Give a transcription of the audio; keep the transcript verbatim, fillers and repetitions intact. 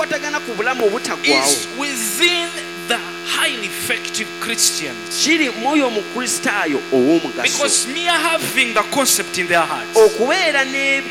ebikwatagana ku bulamu obutaggwaawo is within the highly effective Christians. kiri mwoyo omukristaayo ow'omugaso Because mere having the concept in their hearts okubeera ne